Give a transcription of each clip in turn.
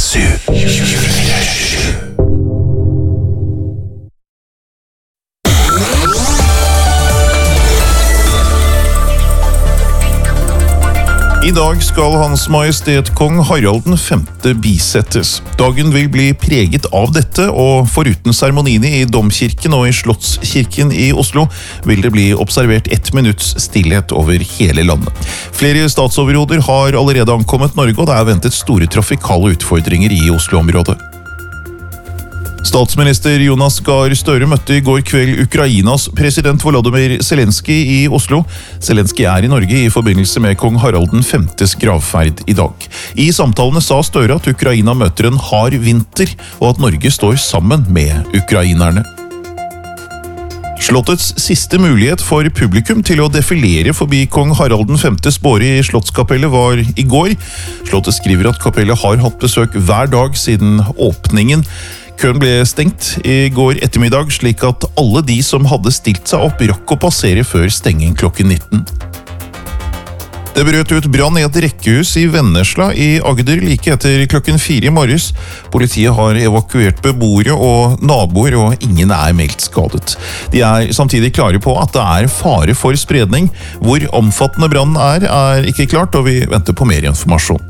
I dag skal Hans Majestet Kong Harald den 5. bisettes. Dagen vil bli preget av dette, og foruten seremoniene i Domkirken og i Slottskirken i Oslo, vil det bli observert 1 minutts stillhet over hele landet. Flere statsoverhoder har allerede ankommet Norge, og det er ventet store trafikale utfordringer i Oslo-området. Statsminister Jonas Gahr Støre møtte i går kveld Ukrainas president Volodymyr Zelenskyj i Oslo. Zelenskyj er i Norge i forbindelse med kong Harald den 5.s gravferd i dag. I samtalene sa Støre at Ukraina møter en hard vinter, og at Norge står sammen med ukrainerne. Slottets siste mulighet for publikum til å defilere forbi kong Harald den 5.s båre i Slottskapellet var i går. Slottet skriver at kapellet har hatt besøk hver dag siden åpningen. Køen ble stengt i går ettermiddag, slik at alle de som hadde stilt seg opp rakk å passere før stenging klokken 19. Det brøt ut brann i et rekkehus i Vennesla i Agder like etter klokken 4 i morges. Politiet har evakuert beboere og naboer, og ingen er meldt skadet. De er samtidig klare på at det er fare for spredning. Hvor omfattende brannen er ikke klart, og vi venter på mer informasjon.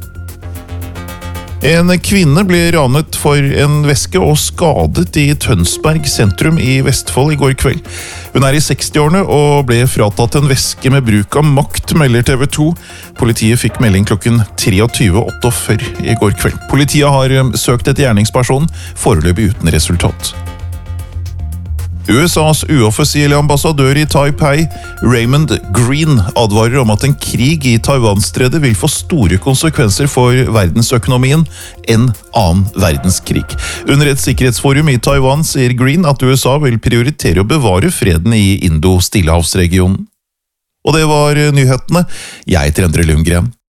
En kvinne ble ranet for en veske og skadet i Tønsberg sentrum i Vestfold i går kveld. Hun er i 60-årene og ble fratatt en veske med bruk av makt, melder TV 2. Politiet fikk melding klokken 23:48 i går kveld. Politiet har søkt etter gjerningspersonen, foreløpig uten resultat. USAs uoffisielle ambassadør i Taipei, Raymond Green, advarer om at en krig i Taiwanstredet vil få store konsekvenser for verdensøkonomien enn annen verdenskrig. Under et sikkerhetsforum i Taiwan sier Green at USA vil prioritere å bevare freden i Indo-Stillehavsregionen. Og det var nyhetene. Jeg heter Endre Lundgren.